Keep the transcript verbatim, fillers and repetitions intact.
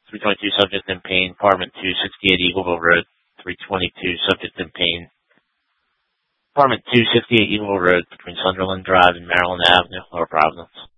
three twenty-two, subject in pain. Apartment two sixty-eight, Eagleville Road. three twenty-two, subject in pain. Apartment two sixty-eight, Eagleville Road, between Sunderland Drive and Maryland Avenue, Lower Providence.